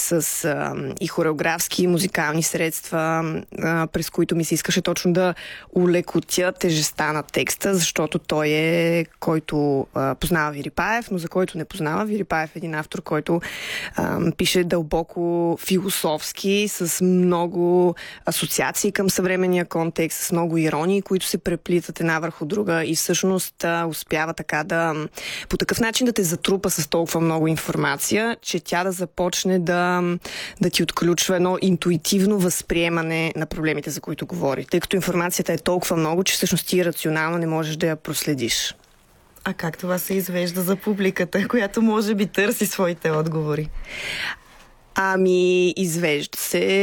с и хореографски, и музикални средства, през които ми се искаше точно да улекотя тежестта на текста, защото той е който познава Вирипаев, но за който не познава. Вирипаев е един автор, който пише дълбоко философски, с много асоциации към съвременния контекст, с много иронии, които се преплитат една върху друга и всъщност успява така по такъв начин да те затрупа с толкова много информация, че тя да започне да ти отключва едно интуитивно възприемане на проблемите, за които говори. Тъй като информацията е толкова много, че всъщност ти рационално не можеш да я проследиш. А как това се извежда за публиката, която може би търси своите отговори? Извежда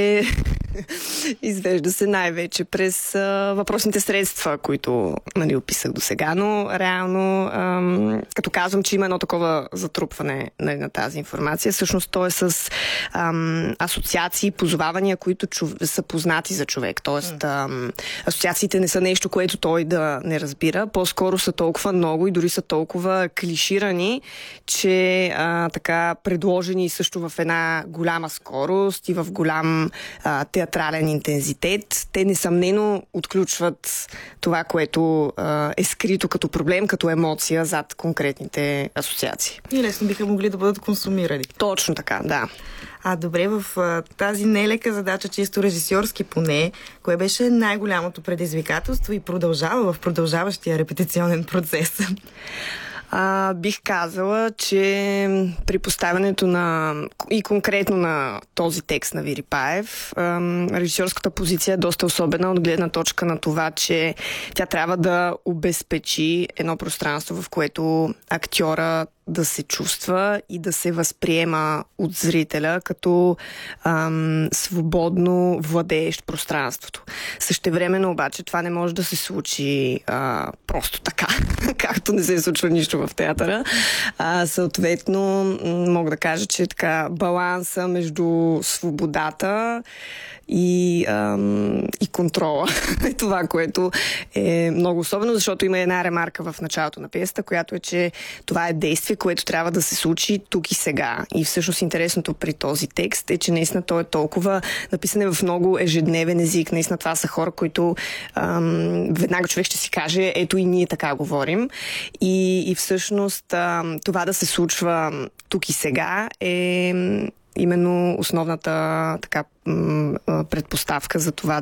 се най-вече през въпросните средства, които описах до сега, но реално, като казвам, че има едно такова затрупване на тази информация, всъщност то е с асоциации, позовавания, които са познати за човек. Тоест, асоциациите не са нещо, което той да не разбира, по-скоро са толкова много и дори са толкова клиширани, че така предложени също в една голяма скорост и в голям театрален интензитет. Те несъмнено отключват това, което е скрито като проблем, като емоция зад конкретните асоциации. И лесно биха могли да бъдат консумирани. Точно така, да. Добре, в тази нелека задача, чисто режисьорски поне, кое беше най-голямото предизвикателство и продължава в продължаващия репетиционен процес? Бих казала, че при поставянето и конкретно на този текст на Вирипаев, режисьорската позиция е доста особена от гледна точка на това, че тя трябва да обезпечи едно пространство, в което актьора да се чувства и да се възприема от зрителя като свободно владеещ пространството. Същевременно обаче това не може да се случи просто така, както не се случва нищо в театъра. Съответно, мога да кажа, че така баланса между свободата и контрола е това, което е много особено, защото има една ремарка в началото на пиесата, която е, че това е действие, което трябва да се случи тук и сега. И всъщност интересното при този текст е, че наистина той е толкова написан в много ежедневен език. Наистина това са хора, които веднага човек ще си каже, ето и ние така говорим. И всъщност това да се случва тук и сега е именно основната така предпоставка за това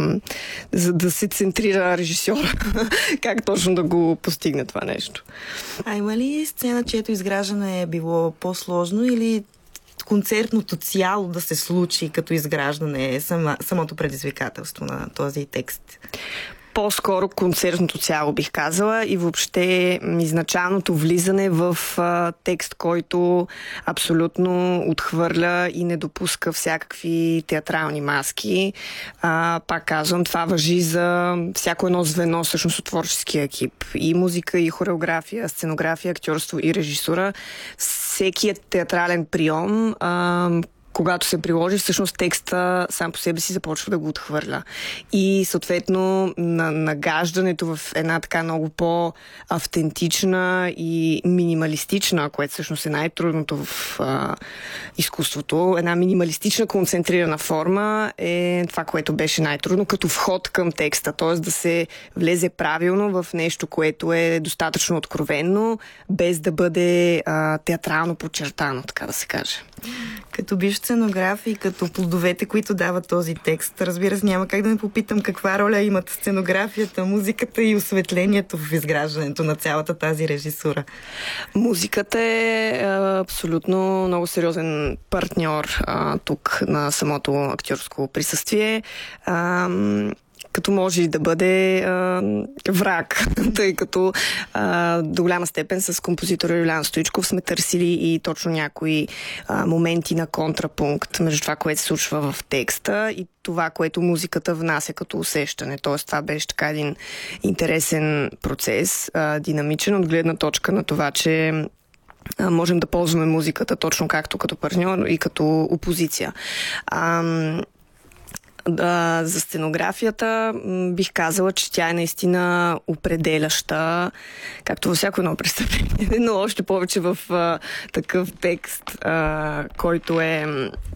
да се центрира режисьора. Как точно да го постигне това нещо. Има ли сцена, чието изграждане е било по-сложно или концертното цяло да се случи като изграждане е самото предизвикателство на този текст? По-скоро концертното цяло, бих казала, и въобще изначалното влизане в текст, който абсолютно отхвърля и не допуска всякакви театрални маски. Пак казвам, това важи за всяко едно звено, всъщност от творческия екип. И музика, и хореография, сценография, актьорство и режисура. Всеки театрален прием, когато се приложи, всъщност текста сам по себе си започва да го отхвърля. И съответно нагаждането в една така много по-автентична и минималистична, което всъщност е най-трудното в изкуството, една минималистична концентрирана форма е това, което беше най-трудно като вход към текста. Т.е. да се влезе правилно в нещо, което е достатъчно откровенно, без да бъде театрално подчертано, така да се каже. Като бивш сценограф и като плодовете, които дават този текст, разбира се, няма как да не попитам каква роля имат сценографията, музиката и осветлението в изграждането на цялата тази режисура. Музиката е абсолютно много сериозен партньор тук на самото актьорско присъствие. Като може и да бъде враг, тъй като до голяма степен с композитора Юлиан Стоичков сме търсили и точно някои моменти на контрапункт между това, което се случва в текста и това, което музиката внася като усещане. Тоест, това беше така един интересен процес, динамичен от гледна точка на това, че можем да ползваме музиката точно както като партньор и като опозиция. За сценографията бих казала, че тя е наистина определяща, както във всяко едно престъпление, но още повече в такъв текст, който е